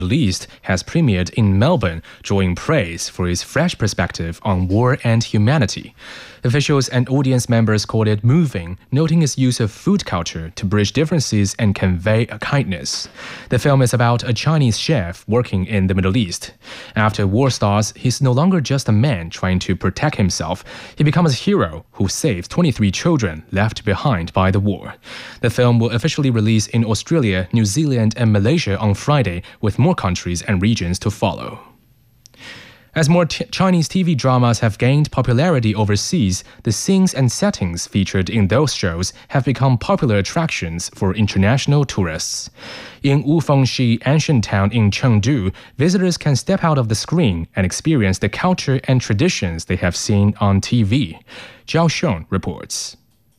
Middle East has premiered in Melbourne, drawing praise for its fresh perspective on war and humanity. Officials and audience members called it moving, noting its use of food culture to bridge differences and convey a kindness. The film is about a Chinese chef working in the Middle East. After war starts, he's no longer just a man trying to protect himself. He becomes a hero who saves 23 children left behind by the war. The film will officially release in Australia, New Zealand, and Malaysia on Friday, with more countries and regions to follow. As more Chinese TV dramas have gained popularity overseas, the scenes and settings featured in those shows have become popular attractions for international tourists. In Wufengxi ancient town in Chengdu, visitors can step out of the screen and experience the culture and traditions they have seen on TV. Zhao Xiong reports.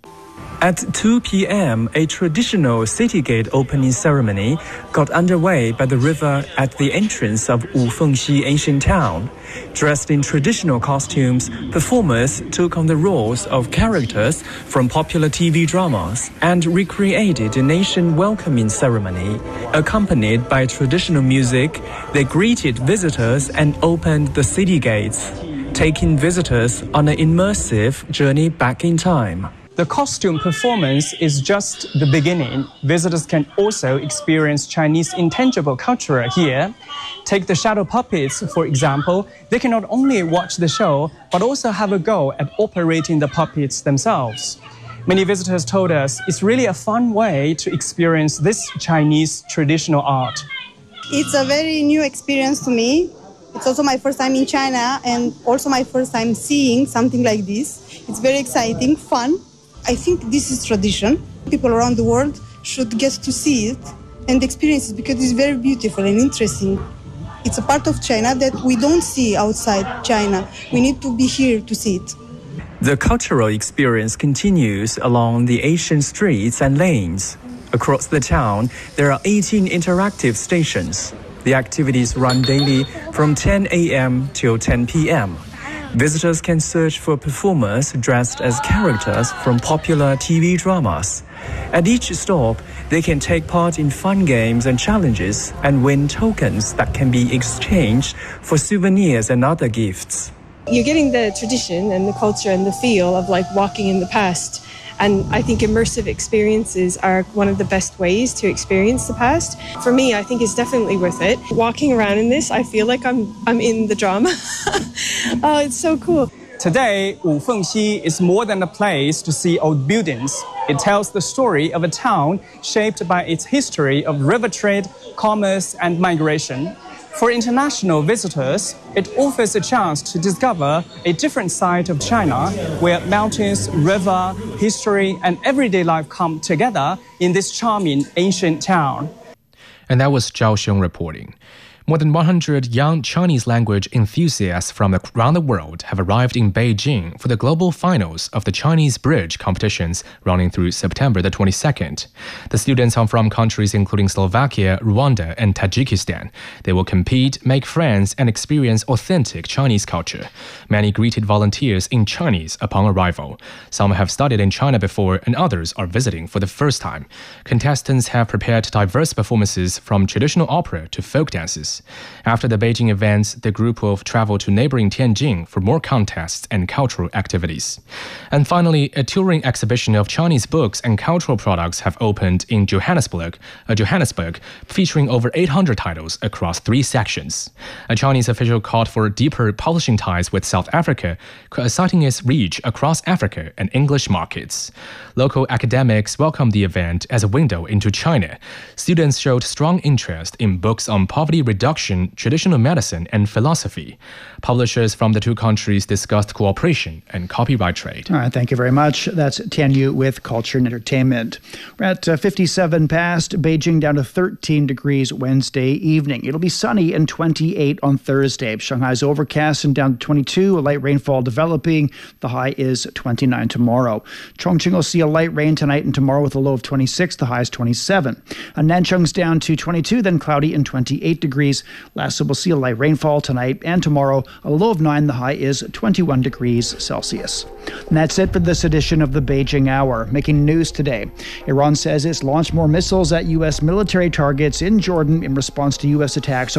At 2 p.m., a traditional city gate opening ceremony got underway by the river at the entrance of Wufengxi ancient town. Dressed in traditional costumes, performers took on the roles of characters from popular TV dramas and recreated a nation welcoming ceremony. Accompanied by traditional music, they greeted visitors and opened the city gates, taking visitors on an immersive journey back in time. The costume performance is just the beginning. Visitors can also experience Chinese intangible culture here. Take the shadow puppets, for example. They can not only watch the show, but also have a go at operating the puppets themselves. Many visitors told us it's really a fun way to experience this Chinese traditional art. It's a very new experience to me. It's also my first time in China and also my first time seeing something like this. It's very exciting, fun. I think this is tradition. People around the world should get to see it and experience it because it's very beautiful and interesting. It's a part of China that we don't see outside China. We need to be here to see it. The cultural experience continues along the ancient streets and lanes. Across the town, there are 18 interactive stations. The activities run daily from 10 a.m. till 10 p.m. Visitors can search for performers dressed as characters from popular TV dramas. At each stop, they can take part in fun games and challenges and win tokens that can be exchanged for souvenirs and other gifts. You're getting the tradition and the culture and the feel of like walking in the past. And I think immersive experiences are one of the best ways to experience the past. For me, I think it's definitely worth it. Walking around in this, I feel like I'm in the drama. Oh, it's so cool. Today, Wufengxi is more than a place to see old buildings. It tells the story of a town shaped by its history of river trade, commerce, and migration. For international visitors, it offers a chance to discover a different side of China where mountains, river, history, and everyday life come together in this charming ancient town. And that was Zhao Xiong reporting. More than 100 young Chinese language enthusiasts from around the world have arrived in Beijing for the global finals of the Chinese Bridge competitions running through September the 22nd. The students are from countries including Slovakia, Rwanda, and Tajikistan. They will compete, make friends, and experience authentic Chinese culture. Many greeted volunteers in Chinese upon arrival. Some have studied in China before, and others are visiting for the first time. Contestants have prepared diverse performances from traditional opera to folk dances. After the Beijing events, the group will travel to neighboring Tianjin for more contests and cultural activities. And finally, a touring exhibition of Chinese books and cultural products have opened in Johannesburg, featuring over 800 titles across 3 sections. A Chinese official called for deeper publishing ties with South Africa, citing its reach across Africa and English markets. Local academics welcomed the event as a window into China. Students showed strong interest in books on poverty reduction, traditional medicine, and philosophy. Publishers from the 2 countries discussed cooperation and copyright trade. All right, thank you very much. That's Tian Yu with Culture and Entertainment. We're at 57 past, Beijing down to 13 degrees Wednesday evening. It'll be sunny and 28 on Thursday. Shanghai's overcast and down to 22, a light rainfall developing. The high is 29 tomorrow. Chongqing will see a light rain tonight and tomorrow with a low of 26, the high is 27. Nanchung's down to 22, then cloudy and 28 degrees. Lhasa will see a light rainfall tonight and tomorrow, a low of 9, the high is 21 degrees Celsius. And that's it for this edition of the Beijing Hour. Making news today, Iran says it's launched more missiles at U.S. military targets in Jordan in response to U.S. attacks on